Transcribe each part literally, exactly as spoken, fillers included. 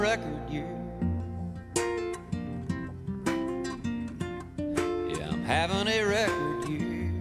record year. Yeah, I'm having a record year.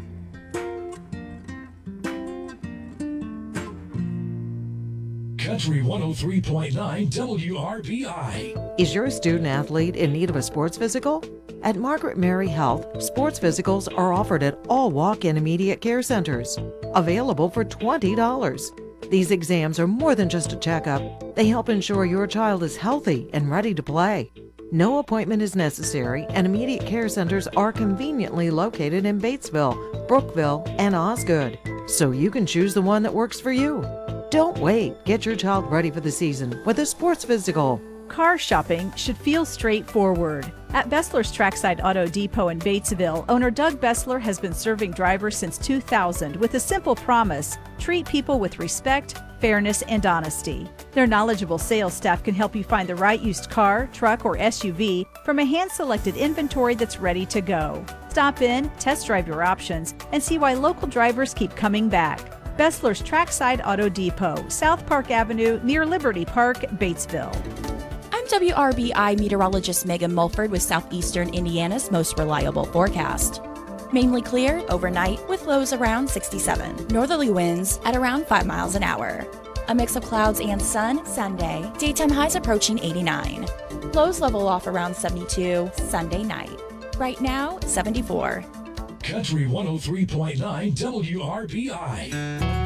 Country one oh three point nine W R B I. Is your student athlete in need of a sports physical? At Margaret Mary Health, sports physicals are offered at all walk-in immediate care centers, available for twenty dollars. These exams are more than just a checkup. They help ensure your child is healthy and ready to play. No appointment is necessary, and immediate care centers are conveniently located in Batesville, Brookville, and Osgood, so you can choose the one that works for you. Don't wait. Get your child ready for the season with a sports physical. Car shopping should feel straightforward. At Bessler's Trackside Auto Depot in Batesville, owner Doug Bessler has been serving drivers since two thousand with a simple promise: treat people with respect, fairness, and honesty. Their knowledgeable sales staff can help you find the right used car, truck, or S U V from a hand-selected inventory that's ready to go. Stop in, test drive your options, and see why local drivers keep coming back. Bessler's Trackside Auto Depot, South Park Avenue, near Liberty Park, Batesville. I'm W R B I meteorologist Megan Mulford with Southeastern Indiana's most reliable forecast. Mainly clear overnight with lows around sixty-seven. Northerly winds at around five miles an hour. A mix of clouds and sun Sunday. Daytime highs approaching eighty-nine. Lows level off around seventy-two Sunday night. Right now, seventy-four. Country one oh three point nine W R B I.